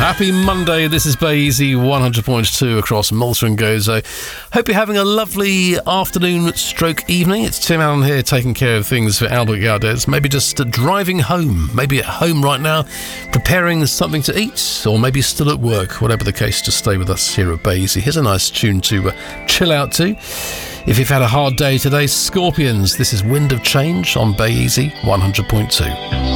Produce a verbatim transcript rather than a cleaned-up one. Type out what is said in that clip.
Happy Monday. This is Bay Easy one hundred point two across Malta and Gozo. Hope you're having a lovely afternoon stroke evening. It's Tim Allen here taking care of things for Albert Gaudet. Maybe just uh, driving home, maybe at home right now, preparing something to eat, or maybe still at work. Whatever the case, just stay with us here at Bay Easy. Here's a nice tune to uh, chill out to. If you've had a hard day today, Scorpions, this is Wind of Change on Bay Easy one hundred point two.